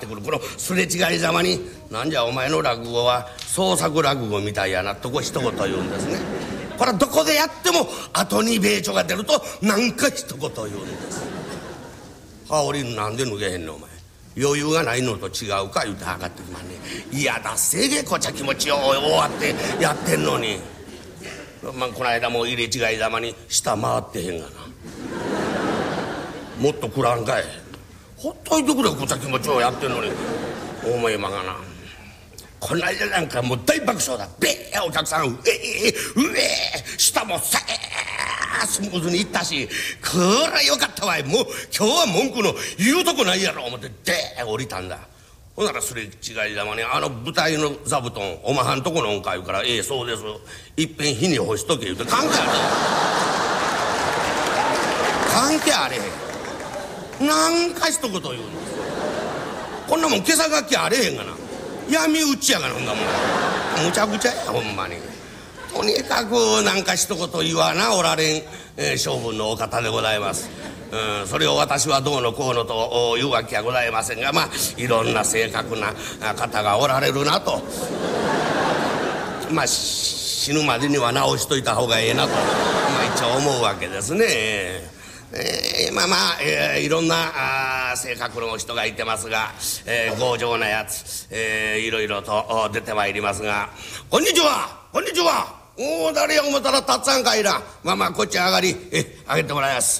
くるこのすれ違いざまに「なんじゃお前の落語は創作落語みたいやな」とこう一言言うんですね。これはどこでやっても後に米朝が出ると何か一言言うんです。羽織なんで脱げへんのお前、余裕がないのと違うか言うて測ってきまんね。いやだせげこっちゃ気持ちよ終わってやってんのに、まあこの間も入れ違いざまに下回ってへんがな。もっと食らんかい、ほっといてくれ、こっちゃ気持ちよやってんのに。お前今がな、この間なんかもう大爆笑だ。べーお客さんうえ下もさスムーズにいったし、こらよかったわい、もう今日は文句の言うとこないやろ思ってで降りたんだ。ほんならすれ違いざまに舞台の座布団おまはんとこのんか言うから「そうです、いっぺん火に干しとけ」言うて関係あれへん、関係あれへん、なんか一言言うんです。こんなもん今朝楽器あれへんがな、闇討ちやがな、ほんなもんむちゃくちゃやほんまに。とにかくなんか一言言わなおられん、性分のお方でございます。それを私はどうのこうのというわけはございませんが、まあいろんな正確な方がおられるなと、まあ死ぬまでには直しといた方がええなと、まあ一応思うわけですね。まあいろんな性格の人がいてますが、強情なやつ、いろいろと出てまいりますが、こんにちはこんにちは、誰や思ったらたっつぁんかいな。まあこっち上がり上げてもらいます。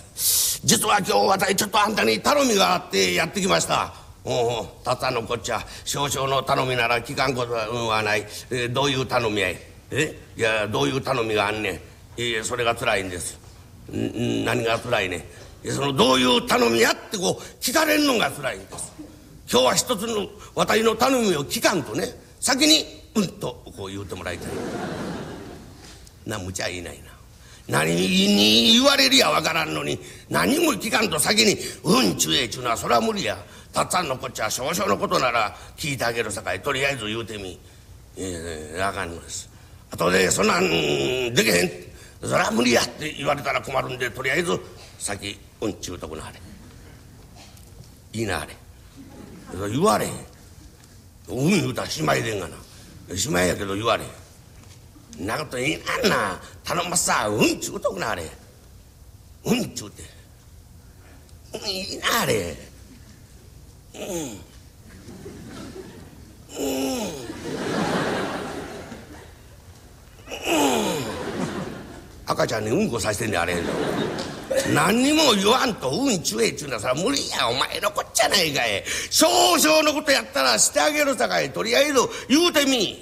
実は今日私ちょっとあんたに頼みがあってやってきました。たっつぁんのこっちは少々の頼みなら聞かんことはない。どういう頼みやい。いやどういう頼みがあんねん。それが辛いんです。何が辛いねん。そのどういう頼みやってこう聞かれるのが辛いんです。今日は一つの私の頼みを聞かんとね、先にとこう言うてもらいたいな。むちゃいないな。何に言われるやわからんのに何も聞かんと先にちゅえちゅうのはそれは無理や。たっつぁんのこっちは少々のことなら聞いてあげるさかいとりあえず言うてみ。あかんのです。あとでそんなんできへん、それは無理やって言われたら困るんで、とりあえず先ちゅうとこなはれ、いいなはれ。言われへん。言うたらしまいでんがな。しまいやけど言われへん。なこといいなんな、頼ますさ、ちゅうとこなはれ。ちゅうていいなはれ。赤ちゃんにうんこさせてんねんあれ。何にも言わんとちゅえちゅうのはそれは無理や。お前のこっちゃないかい。少々のことやったらしてあげるさかい、とりあえず言うてみ。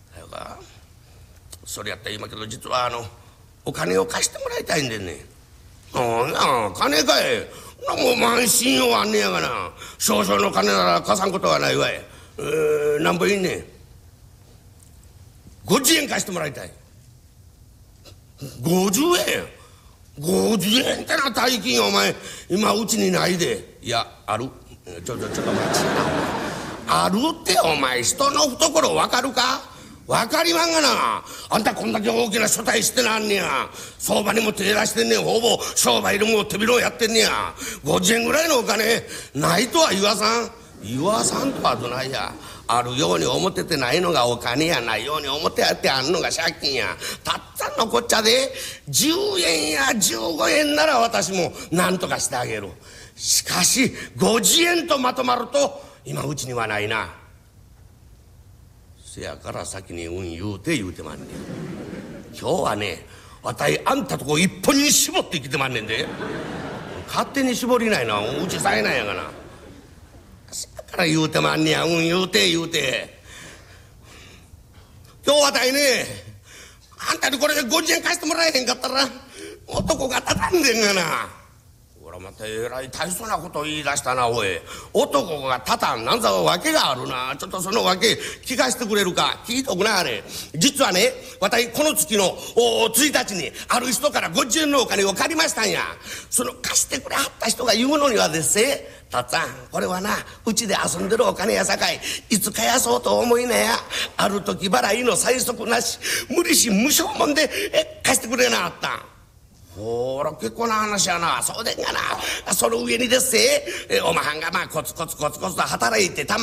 それやったら今けど実はお金を貸してもらいたいんでね。金かい。もう満信用あんねやがな。少々の金なら貸さんことはないわい。なんぼいんねん。50円貸してもらいたい。50円50円ってな大金お前今うちにないで。いやある。ちょっと待ちな。あるってお前人の懐分かるか。分かりまんがな。あんたこんだけ大きな所帯してなんねや。相場にも手出してんねん。ほぼ商売でも手広やってんねや。50円ぐらいのお金ないとは言わさん。言わさんとはどないや。あるように思っててないのがお金や、ないように思ってやってあんのが借金や。たっつぁんのこっちゃで10円や15円なら私も何とかしてあげる。しかし50円とまとまると今うちにはないな。せやから先に言うてまんねん。今日はねわたいあんたとこ一本に絞ってきてまんねんで。勝手に絞りないのはうちさえなんやがな。せやから言うてまんねや。言うて今日わたいねあんたにこれで50円貸してもらえへんかったら男が畳んでんがな。これまたえらい大層なこと言い出したなおい。男が畳んなんざわけがあるな。ちょっとそのわけ聞かせてくれるか。聞いとくなあれ。実はねわたいこの月の1日にある人から50円のお金を借りましたんや。その貸してくれはった人が言うのにはですね、たっつぁんこれはなうちで遊んでるお金やさかいいつ返そうと思いなや。ある時払いの催促なし無利子無償もんで貸してくれなあったん。ほら結構な話やな。そうでんがな。その上にですねおまはんがコツコツと働いてたま